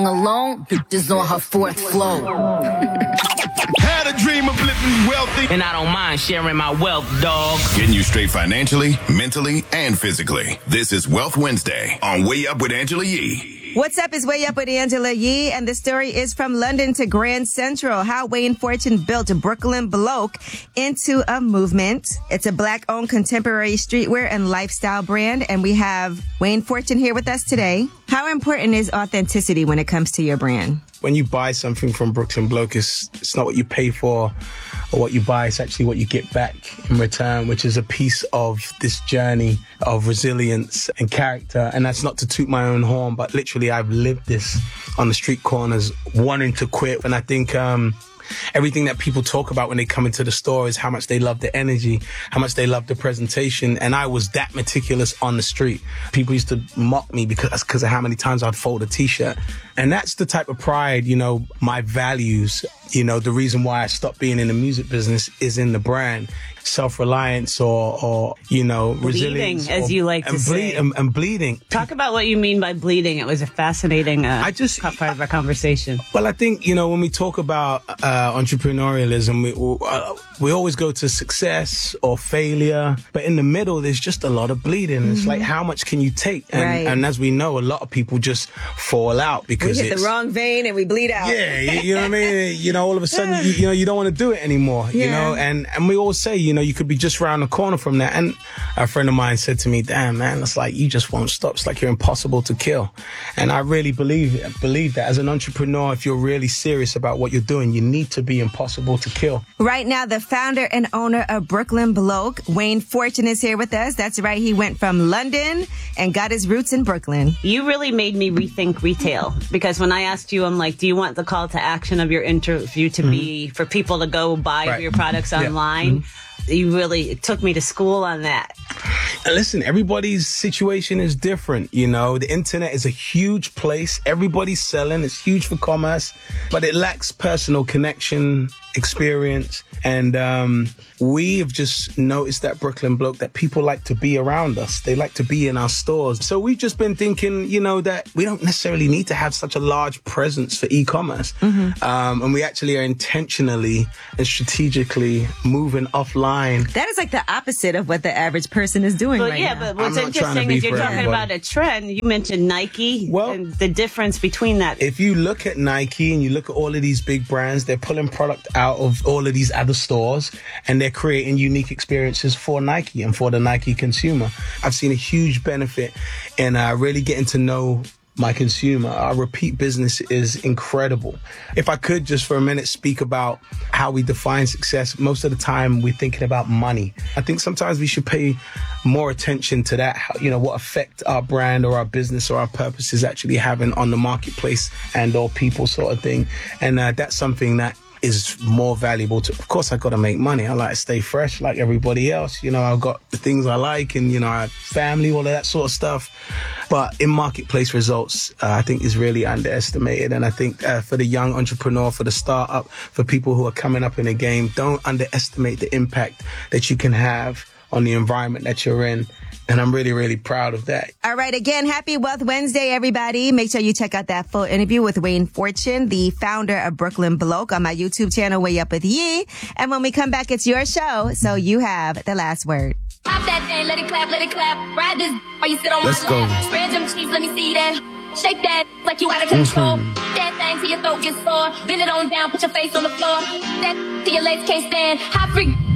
alone, bitches on her fourth floor. Had a dream of living wealthy, and I don't mind sharing my wealth, dog. Getting you straight financially, mentally, and physically. This is Wealth Wednesday on Way Up with Angela Yee. What's up is Way Up with Angela Yee, and the story is from London to Grand Central, how Wayne Fortune built Brooklyn Bloke into a movement. It's a Black-owned contemporary streetwear and lifestyle brand, and we have Wayne Fortune here with us today. How important is authenticity when it comes to your brand? When you buy something from Brooklyn Bloke, it's not what you pay for or what you buy, it's actually what you get back in return, which is a piece of this journey of resilience and character. And that's not to toot my own horn, but literally I've lived this on the street corners, wanting to quit. And I think everything that people talk about when they come into the store is how much they love the energy, how much they love the presentation. And I was that meticulous on the street. People used to mock me because of how many times I'd fold a t-shirt. And that's the type of pride, my values, the reason why I stopped being in the music business is in the brand. Self-reliance or resilience. Bleeding, as you like to say. And bleeding. Talk about what you mean by bleeding. It was a fascinating part of our conversation. Well, I think, when we talk about entrepreneurialism, we always go to success or failure. But in the middle, there's just a lot of bleeding. Mm-hmm. It's like, how much can you take? And as we know, a lot of people just fall out because we hit the wrong vein and we bleed out. Yeah, you know what I mean? All of a sudden, you don't want to do it anymore, and we always say, you could be just around the corner from that. And a friend of mine said to me, damn, man, it's like you just won't stop. It's like you're impossible to kill. And I really believe that as an entrepreneur, if you're really serious about what you're doing, you need to be impossible to kill. Right now, the founder and owner of Brooklyn Bloke, Wayne Fortune, is here with us. That's right. He went from London and got his roots in Brooklyn. You really made me rethink retail, because when I asked you, I'm like, do you want the call to action of your interview to be for people to go buy your products online? You really took me to school on that. And listen, everybody's situation is different. The internet is a huge place. Everybody's selling. It's huge for commerce, but it lacks personal connection, experience. And we have just noticed that Brooklyn Bloke, that people like to be around us. They like to be in our stores. So we've just been thinking, that we don't necessarily need to have such a large presence for e-commerce. Mm-hmm. And we actually are intentionally and strategically moving offline. That is like the opposite of what the average person is doing right now. But what's interesting is you're talking about a trend. You mentioned Nike and the difference between that. If you look at Nike and you look at all of these big brands, they're pulling product out of all of these other stores and they're creating unique experiences for Nike and for the Nike consumer. I've seen a huge benefit in really getting to know my consumer. Our repeat business is incredible. If I could just for a minute speak about how we define success, most of the time we're thinking about money. I think sometimes we should pay more attention to that, what effect our brand or our business or our purpose is actually having on the marketplace and or people sort of thing. And that's something that is more valuable to. Of course, I got to make money. I like to stay fresh like everybody else. I've got the things I like and, I have family, all of that sort of stuff. But in marketplace results, I think is really underestimated. And I think for the young entrepreneur, for the startup, for people who are coming up in the game, don't underestimate the impact that you can have on the environment that you're in. And I'm really, really proud of that. All right. Again, happy Wealth Wednesday, everybody. Make sure you check out that full interview with Wayne Fortune, the founder of Brooklyn Bloke, on my YouTube channel, Way Up with Yee. And when we come back, it's your show, so you have the last word. Pop that thing, let it clap, ride this while you sit on Let's my go. lap. Spread them cheeks, let me see that. Shake that like you out of control. That thing till your throat gets sore. Bend it on down, put your face on the floor. That till your legs can't stand. Hot freak.